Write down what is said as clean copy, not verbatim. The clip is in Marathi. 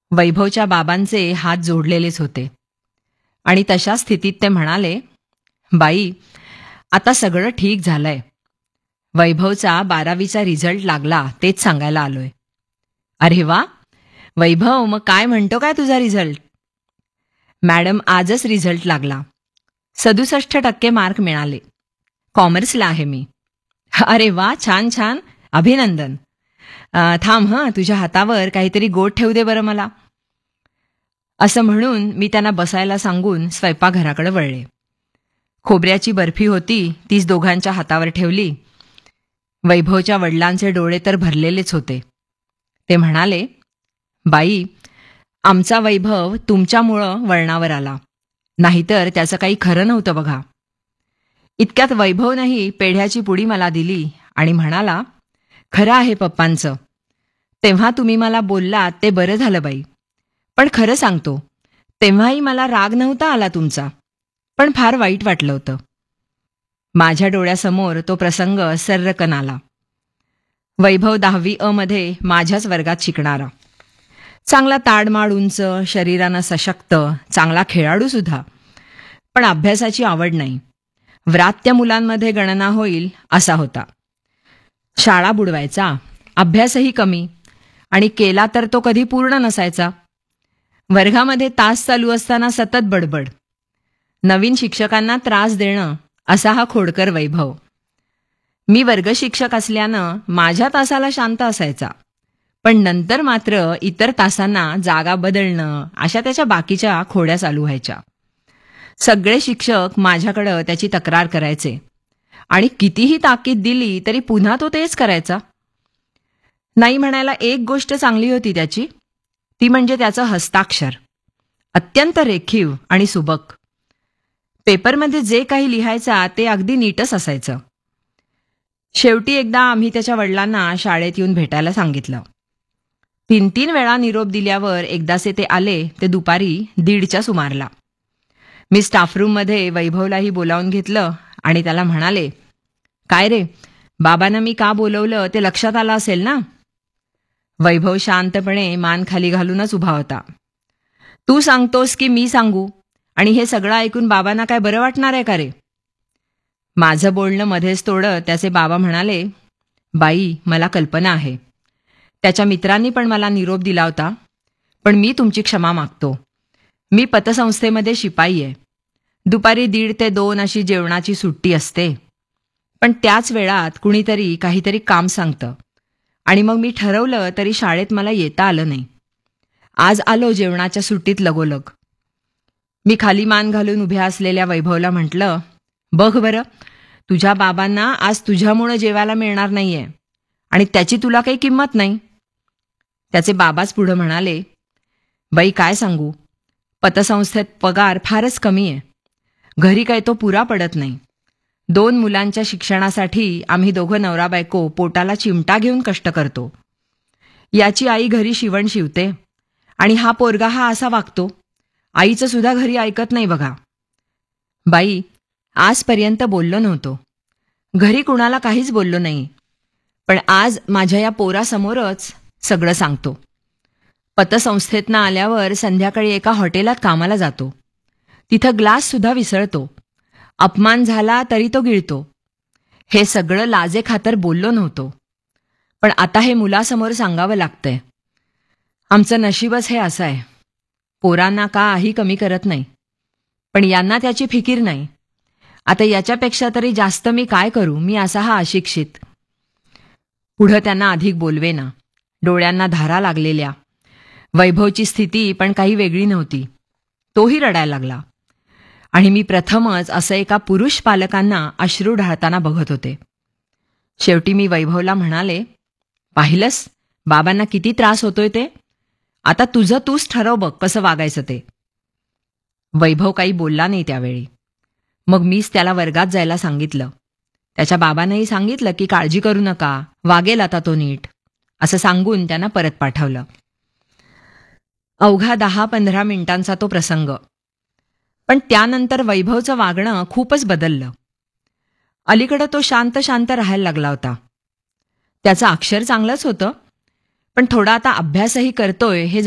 वैभवच्या बाबांचे हात जोडलेलेच होते आणि तशा स्थितीत ते म्हणाले, बाई, आता सगळं ठीक झालंय. वैभवचा 12वीचा रिझल्ट लागला तेच सांगायला आलोय. अरे वा, वैभव, मग काय म्हणतो काय तुझा रिझल्ट? मॅडम, आजच रिझल्ट लागला. 67% मार्क मिळाले. कॉमर्सला आहे मी. अरे वा, छान छान, अभिनंदन. थांब तुझ्या हातावर काहीतरी गोड ठेवू दे बरं मला. असं म्हणून मी त्यांना बसायला सांगून स्वयंपाकघराकडे वळले. खोबऱ्याची बर्फी होती, तीच दोघांच्या हातावर ठेवली. वैभवच्या वडिलांचे डोळे तर भरलेलेच होते. ते म्हणाले, बाई, आमचा वैभव तुमच्यामुळं वळणावर आला, नाहीतर त्याचं काही खरं नव्हतं बघा. इतक्यात वैभवनंही पेढ्याची पुडी मला दिली आणि म्हणाला, खरं आहे पप्पांचं. तेव्हा तुम्ही मला बोललात ते बरं झालं बाई. पण खरं सांगतो, तेव्हाही मला राग नव्हता आला तुमचा, पण फार वाईट वाटलं होतं. माझ्या डोळ्यासमोर तो प्रसंग सर्रकन आला. वैभव 10वी अ मध्ये माझ्याच वर्गात शिकणारा, चांगला ताडमाड उंच, शरीरानं सशक्त, चांगला खेळाडू सुद्धा, पण अभ्यासाची आवड नाही. व्रात्य मुलांमध्ये गणना होईल असा होता. शाळा बुडवायचा, अभ्यासही कमी, आणि केला तर तो कधी पूर्ण नसायचा. वर्गामध्ये तास चालू असताना सतत बडबड, नवीन शिक्षकांना त्रास देणं, असा हा खोडकर वैभव. मी वर्गशिक्षक असल्यानं माझ्या तासाला शांत असायचा, पण नंतर मात्र इतर तासांना जागा बदलणं, अशा त्याच्या बाकीच्या खोड्या चालू व्हायच्या. सगळे शिक्षक माझ्याकडं त्याची तक्रार करायचे आणि कितीही ताकीद दिली तरी पुन्हा तो तेच करायचा. नाही म्हणायला एक गोष्ट चांगली होती त्याची, ती म्हणजे त्याचं हस्ताक्षर, अत्यंत रेखीव आणि सुबक. पेपरमध्ये जे काही लिहायचा ते अगदी नीटच असायचं. शेवटी एकदा आम्ही त्याच्या वडिलांना शाळेत येऊन भेटायला सांगितलं. 3 वेळा निरोप दिल्यावर एकदाचे ते आले ते दुपारी 1:30च्या सुमारला. मी स्टाफरूममध्ये वैभवलाही बोलावून घेतलं आणि त्याला म्हणाले, काय रे, बाबांना मी का बोलवलं ते लक्षात आलं असेल ना? वैभव शांतपणे मान खाली घालूनच उभा होता. तू सांगतोस की मी सांगू, आणि हे सगळं ऐकून बाबांना काय बरं वाटणार आहे का रे? माझं बोलणं मध्येच तोडत त्याचे बाबा म्हणाले, बाई, मला कल्पना आहे. त्याच्या मित्रांनी पण मला निरोप दिला होता, पण मी तुमची क्षमा मागतो. मी पतसंस्थेमध्ये शिपाई आहे. दुपारी 1:30 ते 2 अशी जेवणाची सुट्टी असते, पण त्याच वेळात कुणीतरी काहीतरी काम सांगतं आणि मग मी ठरवलं तरी शाळेत मला येता आलं नाही. आज आलो जेवणाच्या सुट्टीत लगोलग. मी खाली मान घालून उभ्या असलेल्या वैभवला म्हटलं, बघ बरं, तुझ्या बाबांना आज तुझ्यामुळं जेवायला मिळणार नाहीये आणि त्याची तुला काही किंमत नाही. त्याचे बाबाच पुढं म्हणाले, बाई, काय सांगू, पतसंस्थेत पगार फारच कमी आहे. घरी काय तो पुरा पडत नाही. 2 मुलांच्या शिक्षणासाठी आम्ही दोघं नवरा बायको पोटाला चिमटा घेऊन कष्ट करतो. याची आई घरी शिवण शिवते आणि हा पोरगा हा असा वागतो. आईचं सुद्धा घरी ऐकत नाही बघा. बाई, आजपर्यंत बोललो नव्हतो, घरी कुणाला काहीच बोललो नाही, पण आज माझ्या या पोरासमोरच सगळं सांगतो. पतसंस्थेतनं आल्यावर संध्याकाळी एका हॉटेलात कामाला जातो. तिथं ग्लाससुद्धा विसळतो. अपमान झाला तरी तो गिळतो. हे सगळं लाजेखातर बोललो नव्हतो, पण आता हे मुलासमोर सांगावं लागतंय. आमचं नशीबच हे असं आहे. पोरांना काही कमी करत नाही, पण यांना त्याची फिकीर नाही. आता याच्यापेक्षा तरी जास्त मी काय करू, मी असा हा अशिक्षित. पुढं त्यांना अधिक बोलवेना. डोळ्यांना धारा लागलेल्या. वैभवची स्थिती पण काही वेगळी नव्हती. तोही रडायला लागला आणि मी प्रथमच असं एका पुरुष पालकांना अश्रू ढाळताना बघत होते. शेवटी मी वैभवला म्हणाले, पाहिलंस बाबांना किती त्रास होतोय ते? आता तुझं तूच ठरव बघ कसं वागायचं ते. वैभव काही बोलला नाही त्यावेळी. मग मीच त्याला वर्गात जायला सांगितलं. त्याच्या बाबांनाही सांगितलं की काळजी करू नका, वागेल आता तो नीट, असं सांगून त्यांना परत पाठवलं. अवघा 10-15 मिनिटांचा तो प्रसंग. पण त्यानंतर वैभवचं वागणं खूपच बदललं. अलीकडं तो शांत शांत राहायला लागला होता. त्याचं अक्षर चांगलंच होतं, पण थोडा आता अभ्यासही करतोय हे